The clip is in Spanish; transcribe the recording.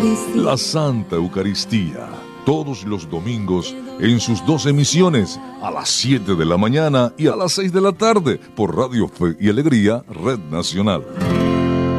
La Santa Eucaristía, todos los domingos en sus 2 emisiones, a las 7 de la mañana y a las 6 de la tarde, por Radio Fe y Alegría, Red Nacional.